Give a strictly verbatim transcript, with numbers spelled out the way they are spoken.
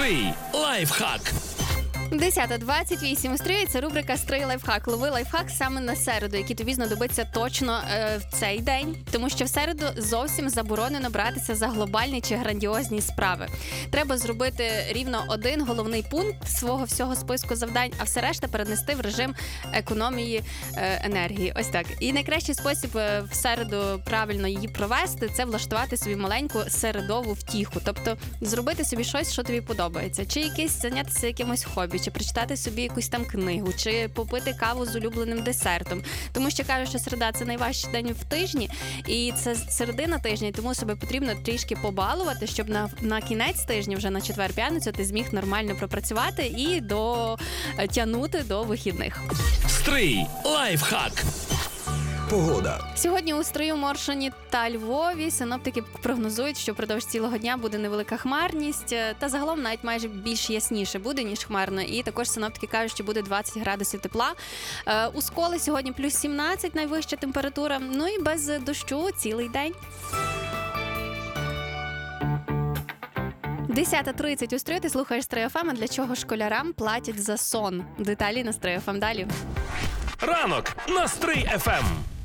Стрий лайфхак. десята двадцять вісім. Стрій – це рубрика «Стрий лайфхак». Лови лайфхак саме на середу, який тобі знадобиться точно е, в цей день. Тому що в середу зовсім заборонено братися за глобальні чи грандіозні справи. Треба зробити рівно один головний пункт свого всього списку завдань, а все решта перенести в режим економії е, енергії. Ось так. І найкращий спосіб е, в середу правильно її провести – це влаштувати собі маленьку середову втіху. Тобто зробити собі щось, що тобі подобається. Чи якесь зайнятися якимось хобі, чи прочитати собі якусь там книгу, чи попити каву з улюбленим десертом. Тому що кажуть, що середа – це найважчий день в тижні, і це середина тижня, і тому себе потрібно трішки побалувати, щоб на, на кінець тижня, вже на четвер-п'ятницю, ти зміг нормально пропрацювати і дотягнути до вихідних. Стрий лайфхак. Погода. Сьогодні у Стрию, Моршині та Львові синоптики прогнозують, що впродовж цілого дня буде невелика хмарність, та загалом навіть майже більш ясніше буде, ніж хмарно. І також синоптики кажуть, що буде двадцять градусів тепла. У Сколі сьогодні плюс сімнадцять, найвища температура, ну і без дощу цілий день. десята тридцять у Стрию, ти слухаєш Стрий еф ем, а для чого школярам платять за сон? Деталі на Стрий еф ем далі. Ранок на Стрий еф ем.